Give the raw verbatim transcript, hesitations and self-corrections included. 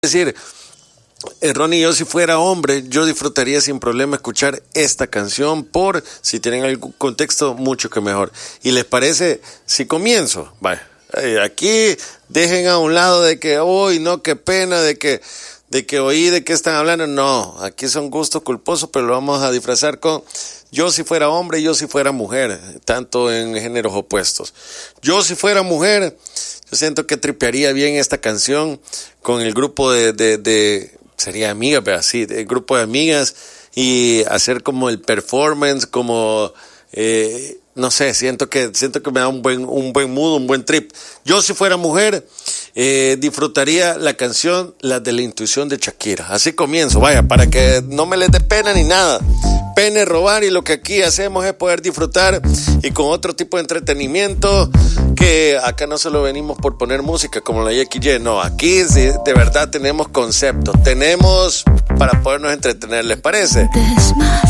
Es decir, eh, Ronnie, yo si fuera hombre, yo disfrutaría sin problema escuchar esta canción por, si tienen algún contexto, mucho que mejor. ¿Y les parece si comienzo? Vaya, eh, aquí dejen a un lado de que, uy, no, qué pena, de que, de que oí de qué están hablando. No, aquí son gustos culposos, pero lo vamos a disfrazar con yo si fuera hombre, yo si fuera mujer, tanto en géneros opuestos. Yo si fuera mujer, yo siento que tripearía bien esta canción con el grupo de, de, de sería amigas, pero así, el grupo de amigas, y hacer como el performance, como, eh, no sé, siento que, siento que me da un buen, un buen mood, un buen trip. Yo si fuera mujer, eh, disfrutaría la canción, la de la intuición de Shakira. Así comienzo, vaya, para que no me les dé pena ni nada. Pena es robar, y lo que aquí hacemos es poder disfrutar y con otro tipo de entretenimiento, que acá no solo venimos por poner música como la X Y, no, aquí sí, de verdad tenemos conceptos, tenemos para podernos entretener, ¿les parece?